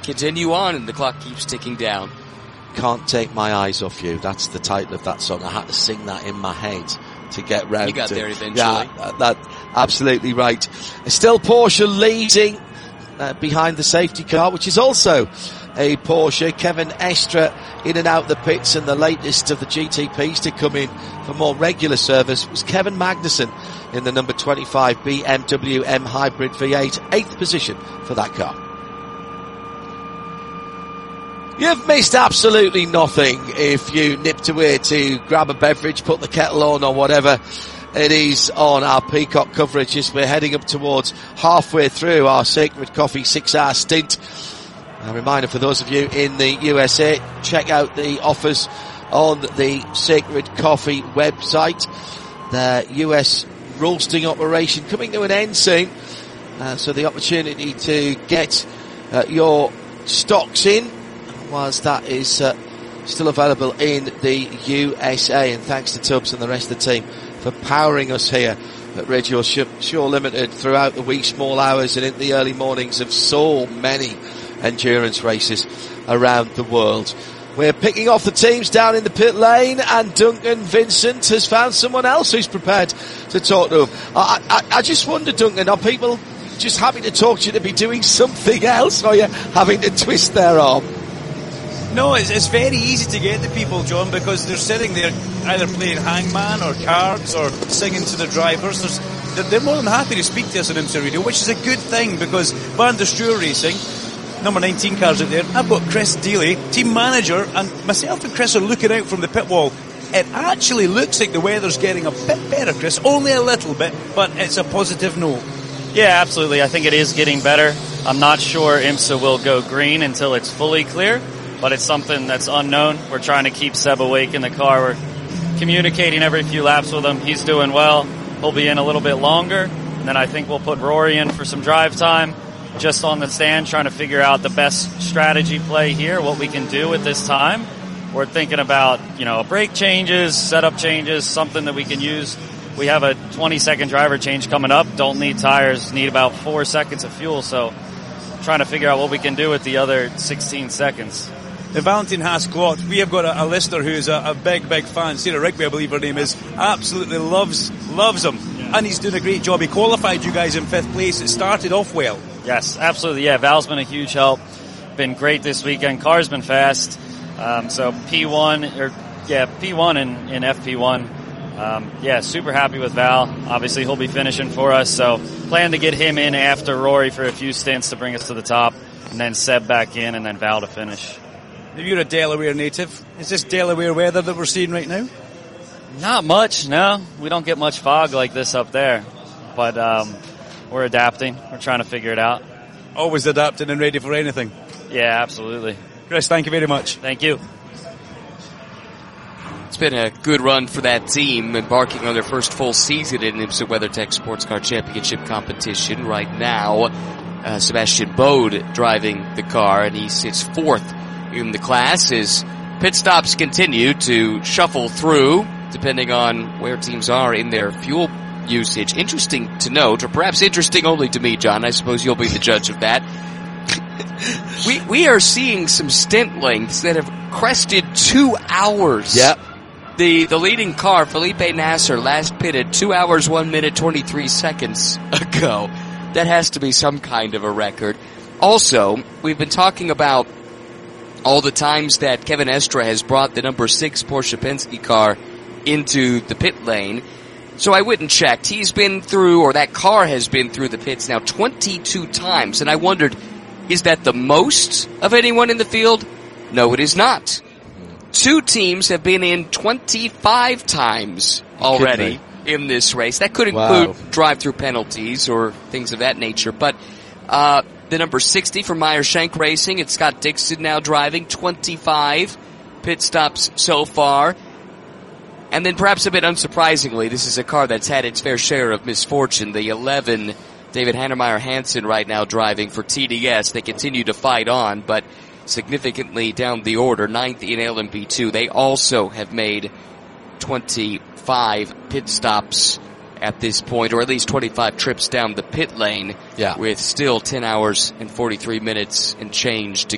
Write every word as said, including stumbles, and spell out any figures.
continue on, and the clock keeps ticking down. Can't Take My Eyes Off You. That's the title of that song. I had to sing that in my head to get round. You got to, there eventually. Yeah, that absolutely right. Still Porsche leading uh, behind the safety car, which is also a Porsche. Kevin Estre in and out the pits, and the latest of the G T Ps to come in for more regular service was Kevin Magnussen in the number twenty-five B M W M Hybrid V eight, eighth position for that car. You've missed absolutely nothing if you nipped away to grab a beverage, put the kettle on or whatever it is on our Peacock coverage as we're heading up towards halfway through our Sacred Coffee six-hour stint. A reminder for those of you in the U S A, check out the offers on the Sacred Coffee website. Their U S roasting operation coming to an end soon, uh, so the opportunity to get uh, your stocks in, whilst that is uh, still available in the U S A. And thanks to Tubbs and the rest of the team for powering us here at Radio Shore Limited throughout the wee small hours and in the early mornings of so many endurance races around the world. We're picking off the teams down in the pit lane, and Duncan Vincent has found someone else who's prepared to talk to him. I, I, I just wonder, Duncan, are people just happy to talk to you to be doing something else, or are you having to twist their arm? No, it's, it's very easy to get the people, John, because they're sitting there either playing hangman or cards or singing to the drivers. There's, they're, they're more than happy to speak to us on IMSA Radio, which is a good thing, because Van der Steur Racing, number nineteen cars out there, I've got Chris Dealey, team manager, and myself and Chris are looking out from the pit wall. It actually looks like the weather's getting a bit better, Chris, only a little bit, but it's a positive note. Yeah, absolutely. I think it is getting better. I'm not sure IMSA will go green until it's fully clear, but it's something that's unknown. We're trying to keep Seb awake in the car. We're communicating every few laps with him. He's doing well. He'll be in a little bit longer. And then I think we'll put Rory in for some drive time, just on the stand, trying to figure out the best strategy play here, what we can do at this time. We're thinking about, you know, brake changes, setup changes, something that we can use. We have a twenty-second driver change coming up. Don't need tires, need about four seconds of fuel. So trying to figure out what we can do with the other sixteen seconds. The Valentin Haas-Glot, we have got a, a listener who's a, a big, big fan. Sarah Rigby, I believe her name is, absolutely loves loves him. Yeah. And he's doing a great job. He qualified you guys in fifth place. It started off well. Yes, absolutely. Yeah, Val's been a huge help. Been great this weekend. Car's been fast. Um, so P one, or yeah, P one and, and F P one. Um, yeah, super happy with Val. Obviously, he'll be finishing for us. So plan to get him in after Rory for a few stints to bring us to the top, and then Seb back in, and then Val to finish. You're a Delaware native. Is this Delaware weather that we're seeing right now? Not much, no. We don't get much fog like this up there. But um, we're adapting. We're trying to figure it out. Always adapting and ready for anything. Yeah, absolutely. Chris, thank you very much. Thank you. It's been a good run for that team, embarking on their first full season in IMSA WeatherTech Sports Car Championship competition. Right now, uh, Sebastian Bode driving the car, and he sits fourth in the class as pit stops continue to shuffle through, depending on where teams are in their fuel usage. Interesting to note, or perhaps interesting only to me, John. I suppose you'll be the judge of that. we we are seeing some stint lengths that have crested two hours. Yep. The the leading car, Felipe Nasser, last pitted two hours, one minute, twenty-three seconds ago. That has to be some kind of a record. Also, we've been talking about all the times that Kevin Estre has brought the number six Porsche Penske car into the pit lane. So I went and checked. He's been through, or that car has been through the pits now twenty-two times. And I wondered, is that the most of anyone in the field? No, it is not. Two teams have been in twenty-five times already in this race. That could include wow. drive-through penalties or things of that nature. But uh the number sixty for Meyer Shank Racing, it's Scott Dixon now driving, twenty-five pit stops so far. And then perhaps a bit unsurprisingly, this is a car that's had its fair share of misfortune. The eleven, David Hannemeyer Hansen right now driving for T D S. They continue to fight on, but significantly down the order, ninth in L M P two. They also have made twenty-five pit stops at this point, or at least twenty-five trips down the pit lane, yeah. with still ten hours and forty-three minutes and change to